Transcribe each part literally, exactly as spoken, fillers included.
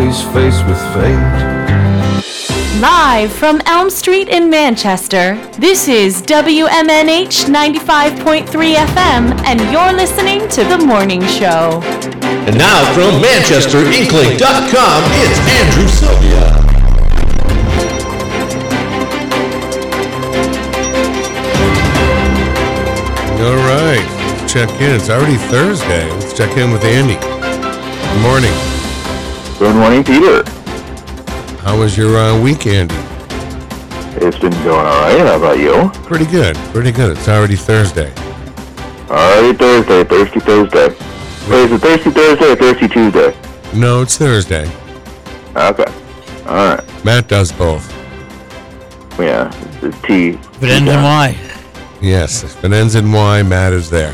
he's faced with fate. Live from Elm Street in Manchester, this is W M N H ninety-five point three F M, and you're listening to The Morning Show. And now from Manchester Inkling dot com, it's Andrew Sylvia. All right, let's check in. It's already Thursday. Let's check in with Andy. Good morning. Good morning, Peter. How was your uh, week, Andy? It's been going all right. How about you? Pretty good. Pretty good. It's already Thursday. Alright, Thursday. Thirsty Thursday. Wait, is it Thirsty Thursday or Thirsty Tuesday? No, it's Thursday. Okay. All right. Matt does both. Yeah, the T. If it ends in Y. Yes, if it ends in Y, Matt is there.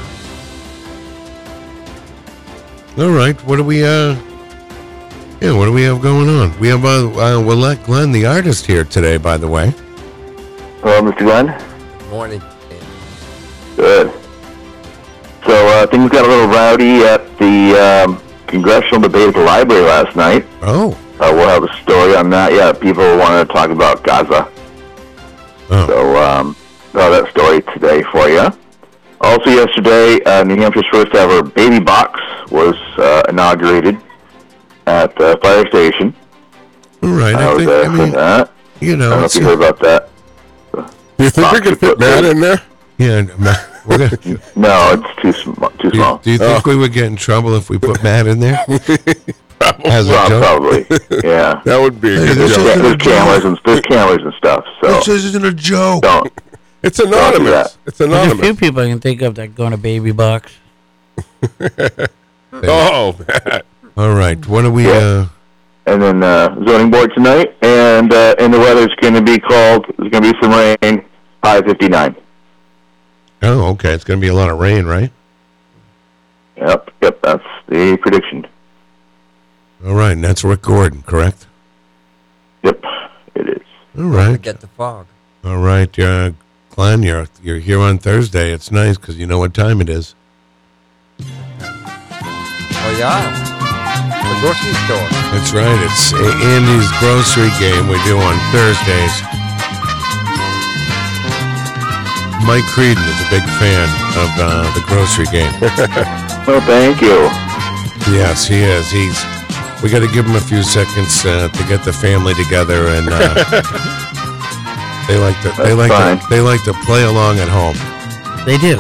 All right, what do we, uh, yeah, what do we have going on? We have, uh, uh we'll let Glenn, the artist, here today, by the way. Hello, Mister Glenn. Good morning. Good. So, uh, things got a little rowdy at the um, congressional debate at the library last night. Oh. Uh, we'll have a story on that. Yeah, people want to talk about Gaza. Oh. So, um, I'll have that story today for you. Also yesterday, uh, New Hampshire's first ever baby box was uh, inaugurated at the fire station. All right, I, I was think, uh, I mean, that. you know. I don't know if you heard about that. Do you think we could fit Matt in there? Yeah, Matt, we're gonna, no, it's too, sm- too do, small. do you think Oh. we would get in trouble if we put Matt in there? As a Well, joke? probably, yeah. That would be a Hey, good this joke. is- Yeah, there's cameras and there's cameras and stuff. So This isn't a joke. don't. It's Don't do anonymous. that. It's There's a few anonymous. people I can think of that go in a baby box. Oh, Matt. All right, what do we, uh, And then uh, zoning board tonight, and uh, and the weather's going to be cold. There's going to be some rain. High fifty-nine. oh, okay, it's going to be a lot of rain, right? Yep, yep. That's the prediction. All right, and that's Rick Gordon, correct? Yep, it is. All right. Get the fog. All right, uh, Glenn, you're, you're here on Thursday. It's nice because you know what time it is. Oh, yeah. The grocery store. That's right. It's A- Andy's grocery game we do on Thursdays. Mike Creedon is a big fan of uh, the grocery game. Well, thank you. Yes, he is. He's. We got to give him a few seconds uh, to get the family together, and uh, they like to. They That's like fine. to. They like to play along at home. They do.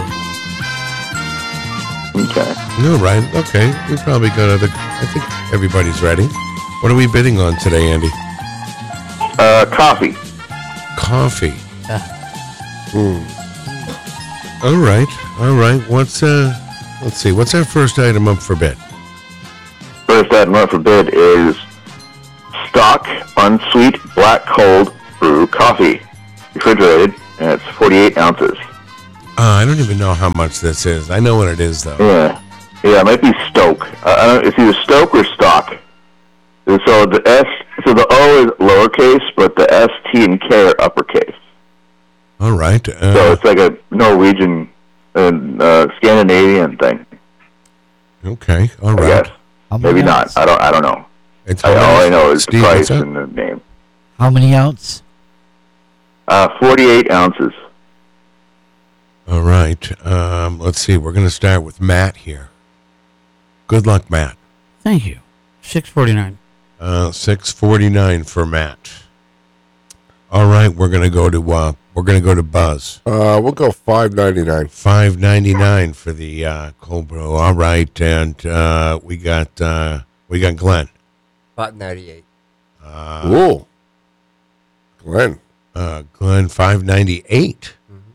Okay. No, right? Okay, we probably got to. I think everybody's ready. What are we bidding on today, Andy? Uh, coffee. Coffee. Hmm. All right, all right. What's uh? Let's see. What's our first item up for bid? First item up for bid is stock unsweet black cold brew coffee, refrigerated, and it's forty-eight ounces. Uh, I don't even know how much this is. I know what it is though. Yeah, yeah, it might be Stoke. Uh, I don't, it's either Stoke or Stock. And so the S, so the O is lowercase, but the S, T, and K are uppercase. All right. Uh, So it's like a Norwegian and uh, Scandinavian thing. okay. All I right. guess. How Maybe many not. ounce? I don't. I don't know. It's I, all I know is Steve, the what's price up? and the name. How many ounce? Uh, forty-eight ounces. All right. Um, let's see. We're going to start with Matt here. Good luck, Matt. Thank you. six forty-nine. Uh, six forty-nine for Matt. All right. We're going to go to uh, we're going to go to Buzz. Uh, we'll go five ninety-nine. Five ninety nine for the uh, cold brew. All right, and uh, we got uh, we got Glenn. Five ninety-eight. Uh, Ooh. Glenn. uh, Glenn five ninety eight.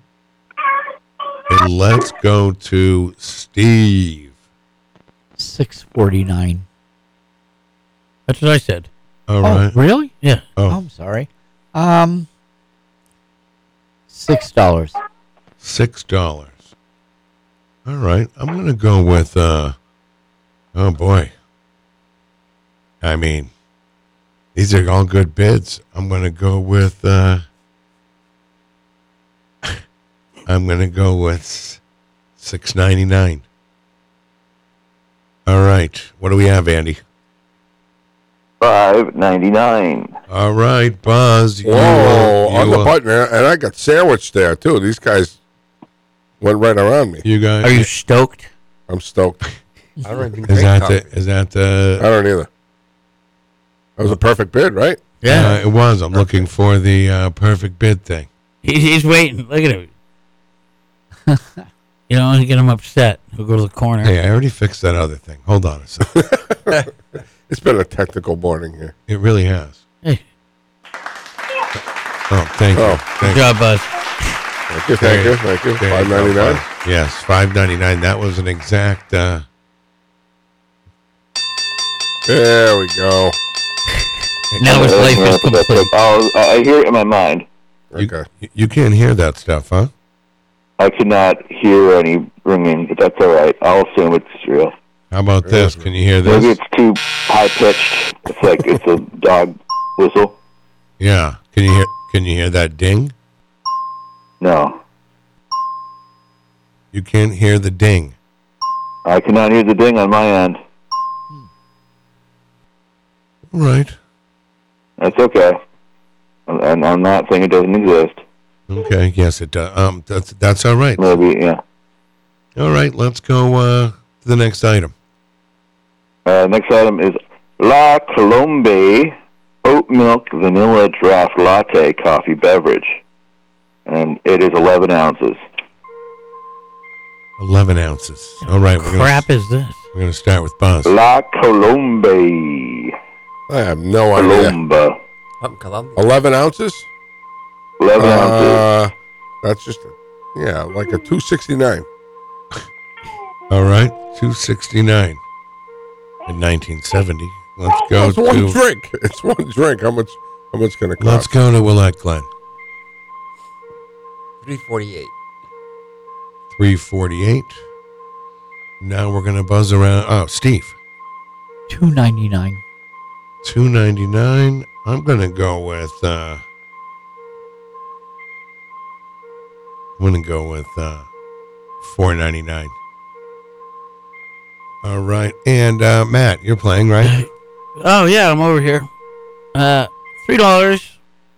And let's go to Steve. six forty-nine. That's what I said. All oh, right. really? Yeah. Oh. I'm sorry. Um, six dollars. Six dollars. All right. I'm gonna go with uh oh boy. I mean, these are all good bids. I'm gonna go with uh I'm gonna go with six ninety nine. All right. What do we have, Andy? five ninety-nine. All right, Buzz. You, Whoa, uh, on you, the uh, button, and I got sandwiched there too. These guys went right around me. You guys. Are you stoked? I'm stoked. I don't even Is drink that coffee. the? Is that I the? don't either. That was a perfect bid, right? Yeah. Uh, it was. I'm looking for the uh, perfect bid thing. He, he's waiting. Look at him. You don't want to get him upset. He'll go to the corner. Hey, I already fixed that other thing. Hold on a second. It's been a technical morning here. It really has. Hey, Oh, thank you. Oh, Thank good job, Buzz. Thank you, thank you, thank you. There you Five go, ninety nine. Buzz. Yes, five ninety nine. That was an exact. Uh, There we go. Now his Uh, life uh, is complete. I'll- I hear it in my mind. you, Okay. you can't hear that stuff, huh? I cannot hear any ringing, but that's all right. I'll assume it's real. How about this? Can you hear Maybe this? it's too high pitched. It's like it's a dog whistle. Yeah. Can you hear? Can you hear that ding? No, You can't hear the ding. I cannot hear the ding on my end. All right. That's okay. And I'm not saying it doesn't exist. Okay. Yes, it does. Um, that's that's all right. Maybe, yeah. All right. Let's go uh, to the next item. Uh, next item is La Colombe Oat Milk Vanilla Draft Latte Coffee Beverage. And it is eleven ounces. Eleven ounces. All right. We're Crap gonna, is this? we're gonna start with Buzz. La Colombe. I have no idea. Colomba. From Colombia. Eleven ounces. eleven ounces. Uh, that's just a, yeah, like a two sixty nine. All right. Two sixty nine. In nineteen seventy. Let's go It's one to. drink. It's one drink. How much? How much gonna cost? Let's go to Willette Glen. three forty-eight. three forty-eight. Now we're gonna buzz around. Oh, Steve. Two ninety nine. two ninety-nine. I'm gonna go with. Uh, I'm gonna go with uh, four ninety-nine. All right, and uh, Matt, you're playing, right? Oh yeah, I'm over here. Uh, three dollars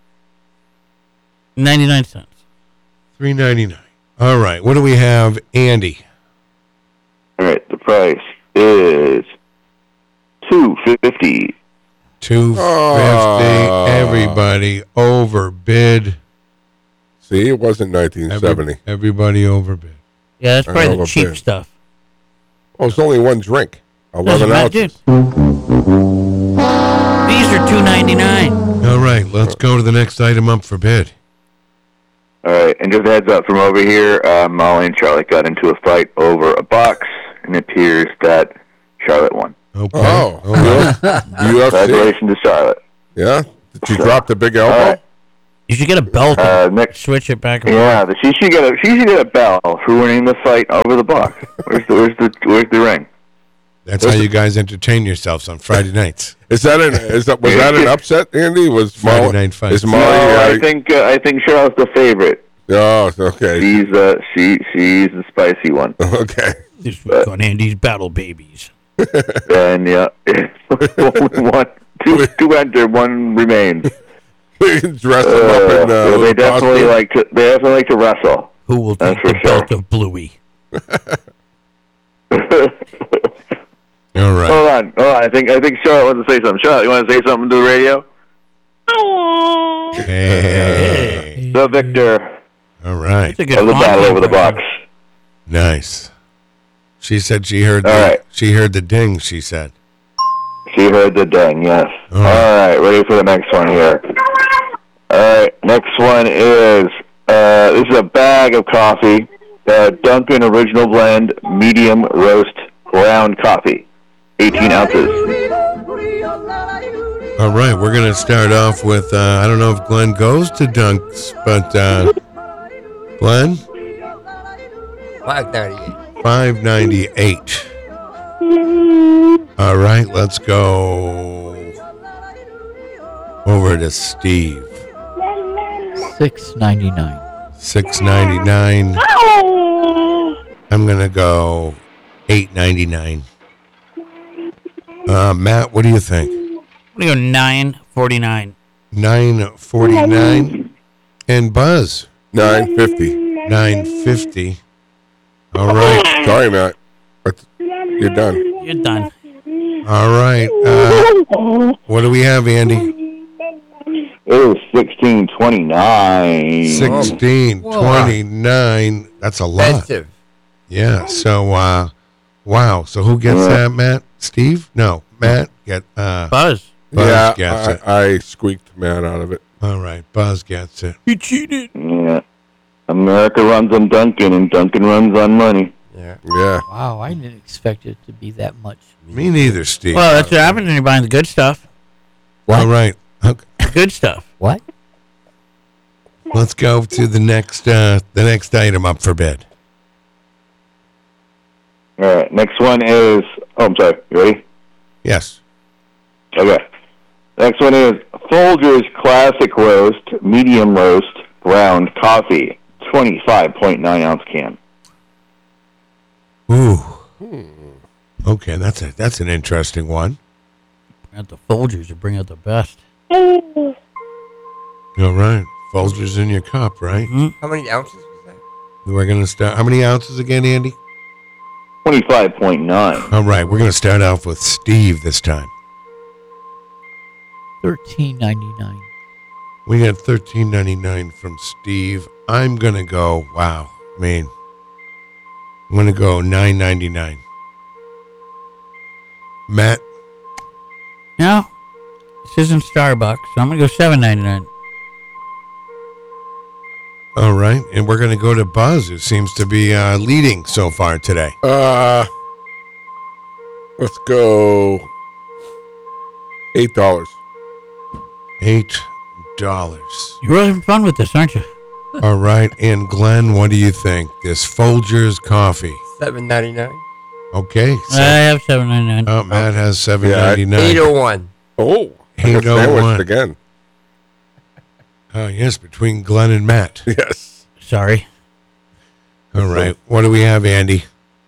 ninety nine cents. three ninety-nine. All right, what do we have, Andy? All right, the price is two fifty. two fifty. Oh. Everybody overbid. See, it wasn't nineteen seventy. Every, everybody overbid. Yeah, that's I probably know the a cheap bit. stuff. Oh, it's only one drink. Eleven Doesn't matter, ounces. dude. These are two ninety nine. All right, let's go to the next item up for bid. All right, and just a heads up from over here, uh, Molly and Charlotte got into a fight over a box, and it appears that Charlotte won. Okay. Oh, All right. U F C. Congratulations to Charlotte. Yeah. Did she So- drop the big elbow? All right. You should get a belt Uh, and next, switch it back and forth. yeah, the, she should get a she should get a bell for winning the fight over the box. Where's the where's the where's the ring? That's how you guys entertain yourselves on Friday nights. Is that an is that was that an upset, Andy? Was Friday Molly, night fights. is No, Molly? I uh, think uh, I think Charlotte's the favorite. oh, okay, She's uh she she's the spicy one. okay. This week on Andy's Battle Babies. And yeah, only one two two enter, one remains. Dress Uh, them up in uh, well, they little definitely costume. like to they definitely like to wrestle. Who will That's take the for sure. belt of Bluey? All right. Hold on, hold on. I think I think Charlotte wants to say something. Charlotte, you want to say something to the radio? Hey. The victor All right. That's a good of the battle podcast over the right box. Nice. She said she heard the All right. she heard the ding, she said. She heard the ding, yes. All All right. right, ready for the next one here. All right, next one is, uh, this is a bag of coffee, uh, Dunkin' Original Blend Medium Roast Ground Coffee, eighteen ounces. All right, we're going to start off with uh, I don't know if Glenn goes to Dunks, but uh, Glenn, five ninety-eight. five ninety-eight. All right, let's go over to Steve. Six ninety nine. six ninety-nine. I'm going to go eight ninety-nine. Uh, Matt, what do you think? I'm going to go nine forty-nine. nine forty-nine. And Buzz. nine fifty. nine fifty. All right. Sorry, Matt. That's- You're done. You're done. All right. Uh, what do we have, Andy? It is sixteen twenty-nine. sixteen twenty-nine. That's a lot. Expensive. Yeah. So, uh, wow. So who gets that, Matt? Steve? No. Matt get uh, Buzz. Buzz yeah, gets I, it. I squeaked Matt out of it. All right. Buzz gets it. You cheated. Yeah. America runs on Duncan, and Duncan runs on money. Yeah. Yeah. Wow, I didn't expect it to be that much. Me neither, Steve. Well, that's what happens when you're buying the good stuff. All right. Okay. Good stuff. What? Let's go to the next uh, the next item up for bid. All right. Next one is. Oh, I'm sorry. You ready? Yes. Okay. Next one is Folgers Classic Roast, Medium Roast, Ground Coffee, twenty-five point nine ounce can. Ooh. Okay, that's a that's an interesting one. At the Folgers, you bring out the best. All right. Folgers in your cup, right? How many ounces was that? We're gonna start. How many ounces again, Andy? twenty-five point nine. All right, we're gonna start off with Steve this time. Thirteen ninety nine. We got thirteen ninety nine from Steve. I'm gonna go. Wow, I mean, I'm gonna go nine ninety nine. Matt, No, this isn't Starbucks, so I'm going to go seven ninety-nine. all right, and we're gonna go to Buzz, who seems to be uh, leading so far today. Uh, let's go eight dollars. Eight dollars. You're really having fun with this, aren't you? All right, and Glenn, what do you think? This Folgers coffee. Seven ninety nine. Okay. I have seven ninety-nine. Oh, Matt has seven Yeah, ninety nine. Eight oh one. Oh, I eight got oh one. sandwiched again. Oh yes, between Glenn and Matt. Yes. Sorry. All right, what do we have, Andy?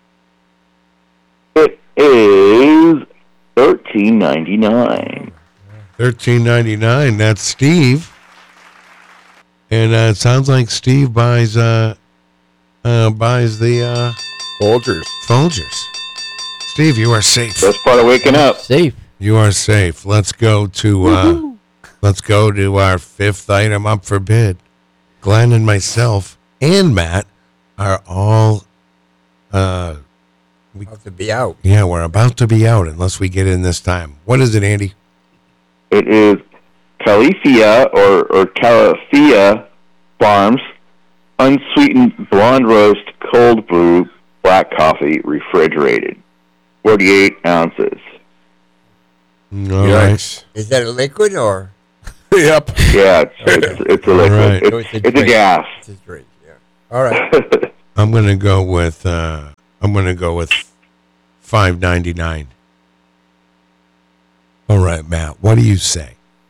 It is thirteen ninety-nine. Thirteen ninety nine. That's Steve. And uh, it sounds like Steve buys uh, uh buys the uh, Folgers. Folgers. Steve, you are safe. Best part of waking up. Safe. You are safe. Let's go to uh, let's go to our fifth item up for bid. Glenn and myself and Matt are all uh, we, About to be out. yeah, we're about to be out unless we get in this time. What is it, Andy? It is Califia or, or Califia Farms unsweetened blonde roast cold brew black coffee refrigerated. forty-eight ounces. All right. Yikes. Is that a liquid or? Yep. Yeah, it's, it's, it's a All liquid. right. It's, So it's a it's a drink. gas. It's a drink. Yeah. All right. I'm gonna go with uh, I'm gonna go with five ninety nine. All right, Matt. What do you say?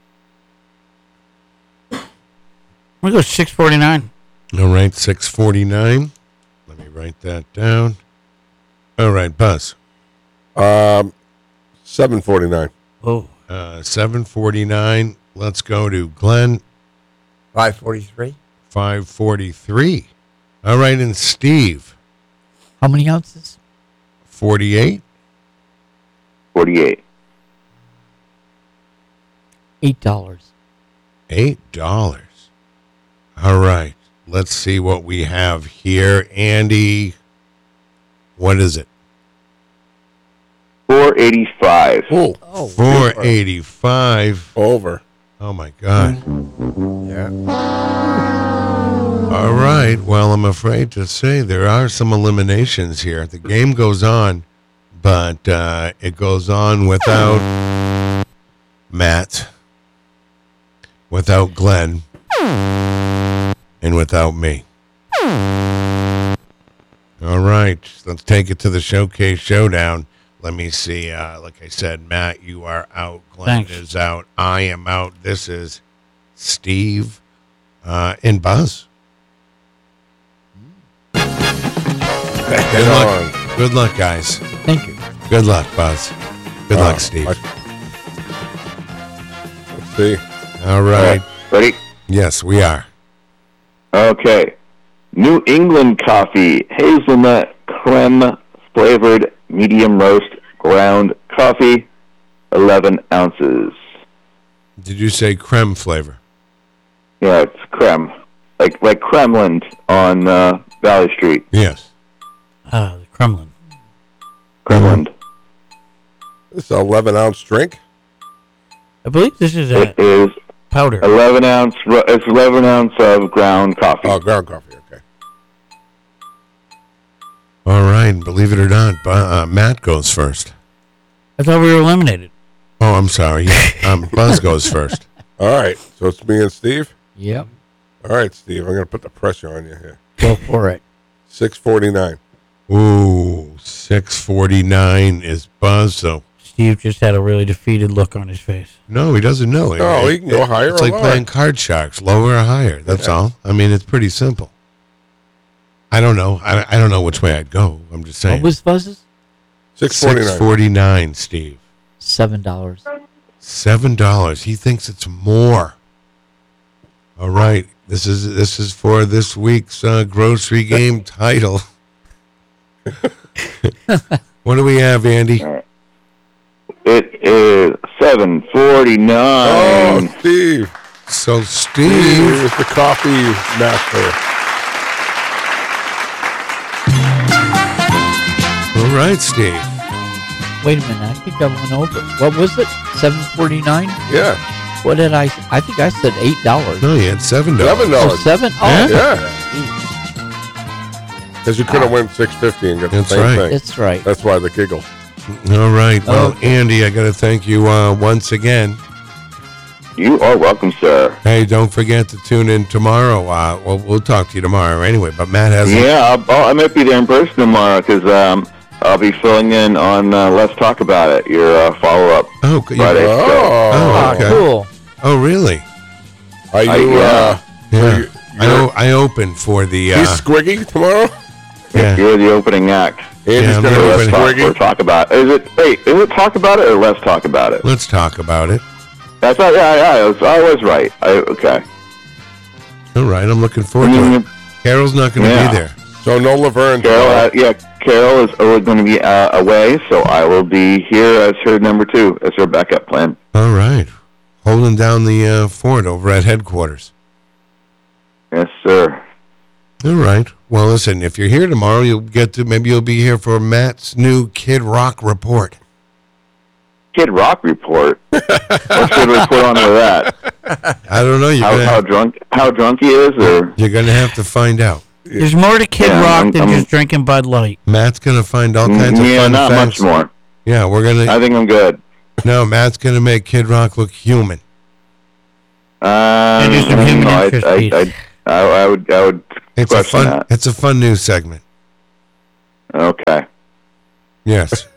I'm going to go six forty-nine. All right, six forty nine. Let me write that down. All right, Buzz. Um, seven forty nine. Oh, Uh, seven forty nine. Let's go to Glenn. Five forty three. Five forty three. All right, and Steve. How many ounces? Forty eight. forty-eight. Eight dollars. Eight dollars. All right. Let's see what we have here. Andy, what is it? four eighty-five. Oh, Oh, Four eighty five. over. Oh my God. Yeah. All right. Well, I'm afraid to say there are some eliminations here. The game goes on, but uh, it goes on without Matt, without Glenn, and without me. All right. Let's take it to the Showcase Showdown. Let me see. Uh, like I said, Matt, you are out. Glenn Thanks. is out. I am out. This is Steve uh, and Buzz. Good luck. Good luck, guys. thank you. Good luck, Buzz. Good Uh, luck, Steve. I- P. All right. Ready? Yes, we are. Okay. New England coffee, hazelnut creme flavored medium roast ground coffee, eleven ounces. Did you say creme flavor? Yeah, it's creme. Like like Kremlin on uh, Valley Street. Yes. Ah, the Kremlin. Kremlin. This is an eleven ounce drink. I believe this is a It is powder. eleven ounce. ru- It's eleven ounce of ground coffee. Oh, ground coffee. Okay. All right. Believe it or not, Bu- uh, Matt goes first. I thought we were eliminated. Oh, I'm sorry. Yeah. Um, Buzz goes first. All right. So it's me and Steve. Yep. All right, Steve. I'm going to put the pressure on you here. Go for it. six forty-nine. Ooh, six forty-nine is Buzz. So Steve just had a really defeated look on his face. no, he doesn't know. No, he can go higher It's or like lower. playing card sharks, lower or higher. That's Yeah. all. I mean, it's pretty simple. I don't know. I, I don't know which way I'd go. I'm just saying. What was Buzz's? six forty-nine. six forty-nine, Steve. Seven dollars. Seven dollars. He thinks it's more. All right. This is this is for this week's uh, grocery game title. What do we have, Andy? It is seven forty nine. Oh, Steve. So Steve Steve, is the coffee master. all right, Steve. Wait a minute. I think I went over. What was it? Seven forty nine. Yeah. What did I? I think I said eight dollars. No, you had seven dollars. Seven Oh, dollars. seven. Yeah. Oh, Yeah. Because you could have went six fifty and got the That's same right. thing. that's right. That's why the giggle. All right. Well, Okay. Andy, I got to thank you uh, once again. You are welcome, sir. Hey, don't forget to tune in tomorrow. Uh, well, we'll talk to you tomorrow anyway. But Matt has Yeah, I'll, I'll, I might be there in person tomorrow because um, I'll be filling in on uh, Let's Talk About It, your uh, follow-up Oh, you- Friday show. Oh. Oh, okay. Cool. Oh, really? Are you, I- yeah. uh, Yeah. you- I know. I open for the. he's Uh, Squiggy tomorrow? yeah. You're the opening act. Andy's Yeah, I'm going to the be Let's talk, or Squiggy? talk about Is it, wait, is it Talk About It or Let's Talk About It? Let's talk about it. That's right, yeah, yeah, I was, I was right. I, okay. All right. I'm looking forward to it. Carol's not going to Yeah. be there. So no Laverne Carol, tomorrow. uh, yeah, Carol is going to be uh, away, so I will be here as her number two, as her backup plan. All right. Holding down the uh, fort over at headquarters. Yes, sir. All right. Well, listen, if you're here tomorrow, you'll get to, maybe you'll be here for Matt's new Kid Rock report. Kid Rock report. What should we put on with that? I don't know. You're How, gonna, how drunk? How drunk he is, or you're gonna have to find out. There's more to Kid Yeah, Rock I'm- than I'm- just drinking Bud Light. Matt's gonna find all kinds of yeah, fun not facts. much more. Yeah, we're gonna. I think I'm good. no, Matt's gonna make Kid Rock look human. Um, And do some human no, I, interest I, piece. I, I, I would, I would It's a question fun. that. It's a fun news segment. Okay. Yes.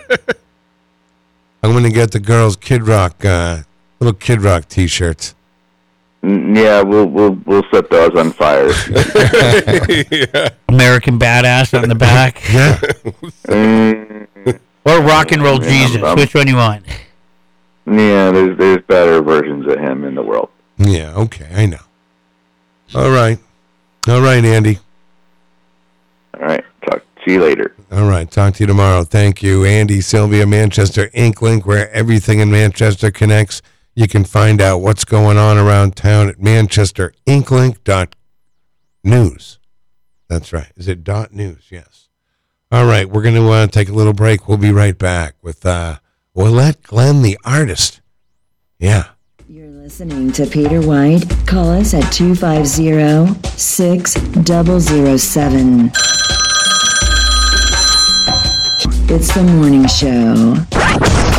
I'm gonna get the girls Kid Rock, uh, little Kid Rock T-shirts. Mm, Yeah, we'll, we'll, we'll set those on fire. yeah. American Badass on the back. Yeah. Mm, Or Rock and Roll Yeah, Jesus. I'm- Which one you want? yeah, there's, there's better versions of him in the world. Yeah. Okay. I know. All right. All right, Andy. All right. Talk to you later. All right. Talk to you tomorrow. Thank you, Andy, Sylvia, Manchester Inklink, where everything in Manchester connects. You can find out what's going on around town at manchester inklink dot news. That's right. Is it dot news? Yes. All right. We're going to uh, take a little break. We'll be right back with uh, Willette Glenn, the artist. Yeah. You're listening to Peter White. Call us at two five zero, six zero zero seven. It's the morning show.